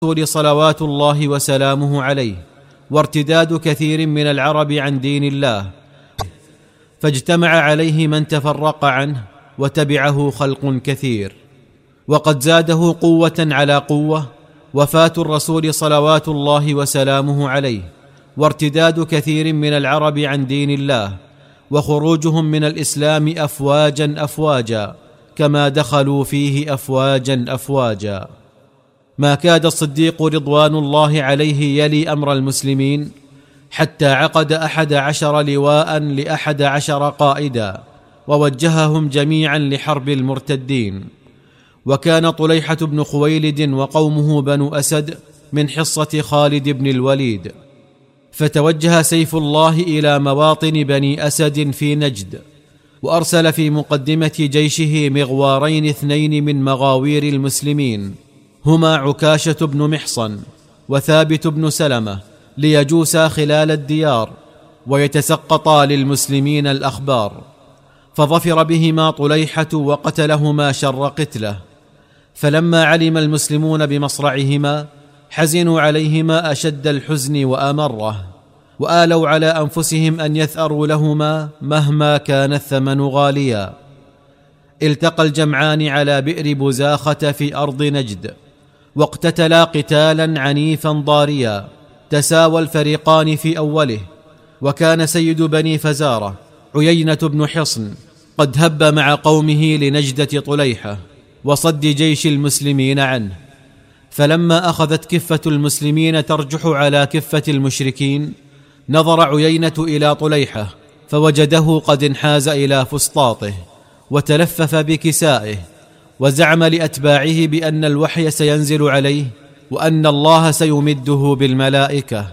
الرسول صلوات الله وسلامه عليه وارتداد كثير من العرب عن دين الله، فاجتمع عليه من تفرق عنه وتبعه خلق كثير. وقد زاده قوة على قوة وفاة الرسول صلوات الله وسلامه عليه وارتداد كثير من العرب عن دين الله وخروجهم من الإسلام أفواجا أفواجا كما دخلوا فيه أفواجا أفواجا. ما كاد الصديق رضوان الله عليه يلي أمر المسلمين حتى عقد 11 لواء ل11 قائدا ووجههم جميعا لحرب المرتدين. وكان طليحة بن خويلد وقومه بنو أسد من حصة خالد بن الوليد، فتوجه سيف الله إلى مواطن بني أسد في نجد، وأرسل في مقدمة جيشه مغوارين 2 من مغاوير المسلمين هما عكاشة بن محصن وثابت بن سلمة ليجوسا خلال الديار ويتسقطا للمسلمين الأخبار، فظفر بهما طليحة وقتلهما شر قتله. فلما علم المسلمون بمصرعهما حزنوا عليهما أشد الحزن وأمره، وآلوا على أنفسهم أن يثأروا لهما مهما كان الثمن غاليا. التقى الجمعان على بئر بزاخة في أرض نجد، واقتتلا قتالا عنيفا ضاريا تساوى الفريقان في أوله. وكان سيد بني فزارة عيينة بن حصن قد هب مع قومه لنجدة طليحة وصد جيش المسلمين عنه. فلما أخذت كفة المسلمين ترجح على كفة المشركين نظر عيينة إلى طليحة فوجده قد انحاز إلى فسطاطه وتلفف بكسائه، وزعم لأتباعه بأن الوحي سينزل عليه وأن الله سيمده بالملائكة.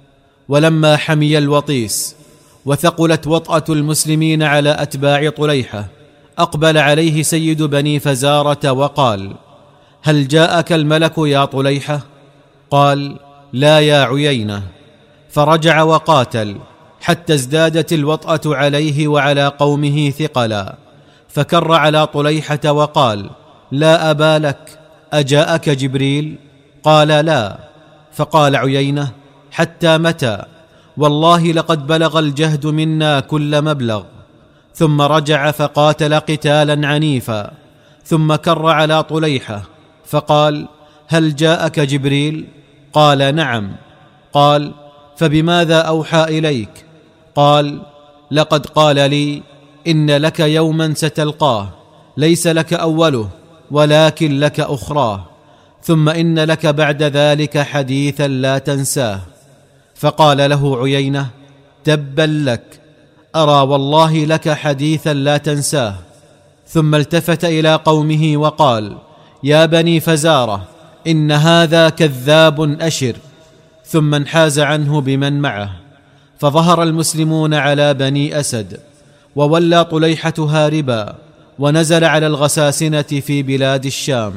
ولما حمي الوطيس وثقلت وطأة المسلمين على أتباع طليحة أقبل عليه سيد بني فزارة وقال: هل جاءك الملك يا طليحة؟ قال: لا يا عيينة. فرجع وقاتل حتى ازدادت الوطأة عليه وعلى قومه ثقلا، فكر على طليحة وقال: لا أبا لك، أجاءك جبريل؟ قال: لا. فقال عيينة: حتى متى؟ والله لقد بلغ الجهد منا كل مبلغ. ثم رجع فقاتل قتالا عنيفا، ثم كر على طليحة فقال: هل جاءك جبريل؟ قال: نعم. قال: فبماذا أوحى إليك؟ قال: لقد قال لي: إن لك يوما ستلقاه ليس لك أوله ولكن لك أخراه، ثم إن لك بعد ذلك حديثا لا تنساه. فقال له عيينة: تبا لك، أرى والله لك حديثا لا تنساه. ثم التفت إلى قومه وقال: يا بني فزارة، إن هذا كذاب أشر. ثم انحاز عنه بمن معه، فظهر المسلمون على بني أسد، وولى طليحة هاربا ونزل على الغساسنة في بلاد الشام.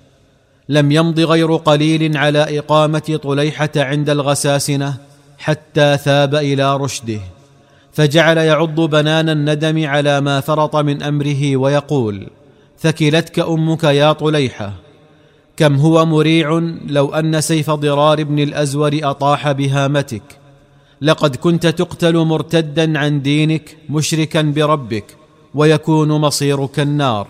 لم يمض غير قليل على إقامة طليحة عند الغساسنة حتى ثاب إلى رشده، فجعل يعض بنان الندم على ما فرط من أمره ويقول: ثكلتك أمك يا طليحة، كم هو مريع لو أن سيف ضرار بن الأزور أطاح بهامتك. لقد كنت تقتل مرتدا عن دينك مشركا بربك ويكون مصيرك النار.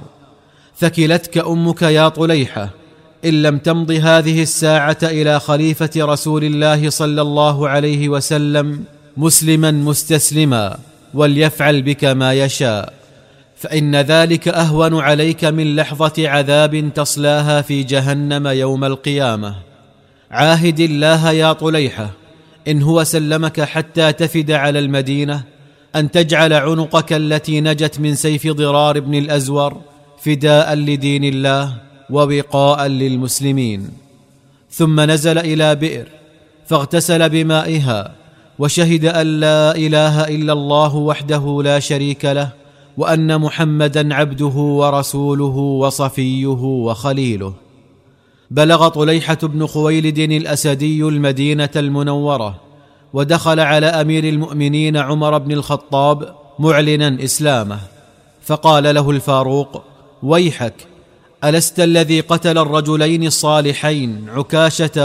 ثكلتك أمك يا طليحة، إن لم تمض هذه الساعة إلى خليفة رسول الله صلى الله عليه وسلم مسلما مستسلما وليفعل بك ما يشاء، فإن ذلك أهون عليك من لحظة عذاب تصلاها في جهنم يوم القيامة. عاهد الله يا طليحة إن هو سلمك حتى تفد على المدينة أن تجعل عنقك التي نجت من سيف ضرار بن الأزور فداء لدين الله ووقاء للمسلمين. ثم نزل إلى بئر فاغتسل بمائها، وشهد أن لا إله إلا الله وحده لا شريك له، وأن محمدا عبده ورسوله وصفيه وخليله. بلغ طليحة بن خويلد الأسدي المدينة المنورة، ودخل على أمير المؤمنين عمر بن الخطاب معلنا إسلامه، فقال له الفاروق: ويحك، ألست الذي قتل الرجلين الصالحين عكاشة